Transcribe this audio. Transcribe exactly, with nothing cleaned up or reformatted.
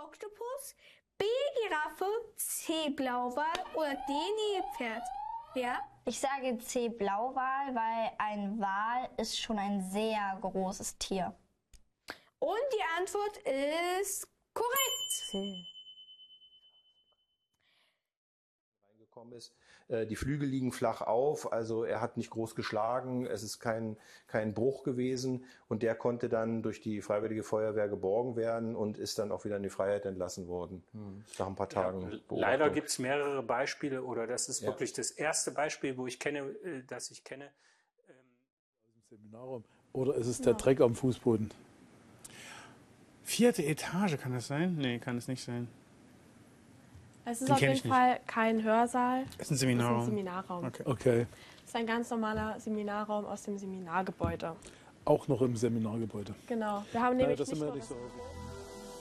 Oktopus, B. Giraffe, C. Blauwal oder D. Nilpferd? Ja? Ich sage C. Blauwal, weil ein Wal ist schon ein sehr großes Tier. Und die Antwort ist korrekt. C. Ist. Die Flügel liegen flach auf, also er hat nicht groß geschlagen, es ist kein, kein Bruch gewesen und der konnte dann durch die Freiwillige Feuerwehr geborgen werden und ist dann auch wieder in die Freiheit entlassen worden, hm. nach ein paar Tagen. Ja, leider gibt es mehrere Beispiele oder das ist ja. wirklich das erste Beispiel, wo ich kenne, das ich kenne. Aus dem Seminarraum. Oder ist es der ja. Dreck am Fußboden? Vierte Etage, kann das sein? Nee, kann es nicht sein. Es ist Den auf jeden Fall kein Hörsaal. Es ist ein Seminarraum. Es ist ein Seminarraum. Okay. okay. Es ist ein ganz normaler Seminarraum aus dem Seminargebäude. Auch noch im Seminargebäude. Genau. Wir haben nämlich ja, das nicht sind wir nur nicht so häufig.